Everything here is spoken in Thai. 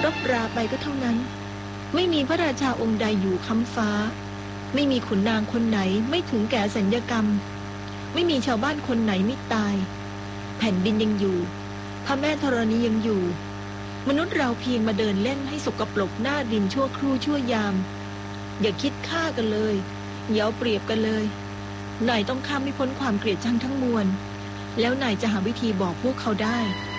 รบราไปก็เท่านั้นไม่มีพระราชาองค์ใดอยู่ค้ำฟ้าไม่มีขุนนางคนไหนไม่ถึงแก่สัญญกรรมไม่มีชาวบ้านคนไหนไม่ตายแผ่นดินยังอยู่พระแม่ธรณียังอยู่มนุษย์เราเพียงมาเดินเล่นให้สกปรกหน้าดินชั่วครู่ชั่วยามอย่าคิดฆ่ากันเลยอย่าเอาเปรียบกันเลยนายต้องข้ามไม่พ้นความเกลียดชังทั้งมวลแล้วนายจะหาวิธีบอกพวกเขาได้